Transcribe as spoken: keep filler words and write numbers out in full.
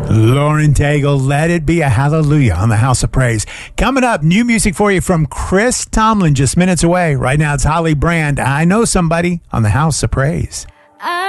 Lauren Daigle, Let It Be a Hallelujah on the House of Praise. Coming up, new music for you from Chris Tomlin, just minutes away. Right now, it's Holly Brand, I Know Somebody on the House of Praise.